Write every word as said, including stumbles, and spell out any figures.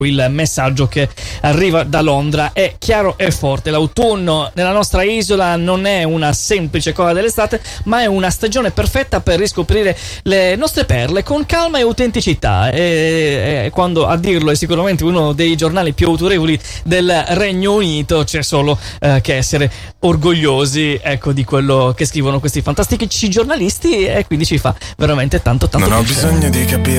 il messaggio che arriva da Londra è chiaro e forte. L'autunno nella nostra isola non è una semplice cosa dell'estate, ma è una stagione perfetta per riscoprire le nostre perle con calma e autenticità. E, e quando a dirlo è sicuramente uno dei giornali più autorevoli del Regno Unito, c'è solo eh, che essere orgogliosi, ecco, di quello che scrivono questi fantastici giornalisti, e quindi ci fa veramente tanto tanto non piacere. Ho bisogno di capire